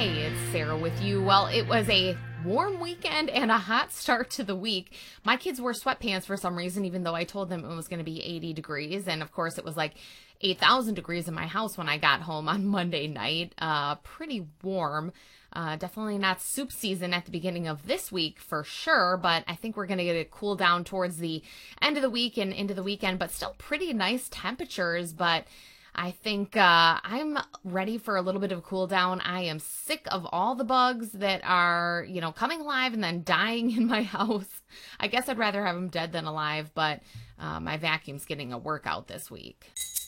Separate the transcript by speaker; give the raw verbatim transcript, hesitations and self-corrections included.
Speaker 1: Hey, it's Sarah with you. Well, it was a warm weekend and a hot start to the week. My kids wore sweatpants for some reason, even though I told them it was going to be eighty degrees. And of course, it was like eight thousand degrees in my house when I got home on Monday night. Uh, pretty warm. Uh, definitely not soup season at the beginning of this week for sure, but I think we're going to get it cool down towards the end of the week and into the weekend, but still pretty nice temperatures. But I think uh, I'm ready for a little bit of a cool down. I am sick of all the bugs that are, you know, coming alive and then dying in my house. I guess I'd rather have them dead than alive, but uh, my vacuum's getting a workout this week.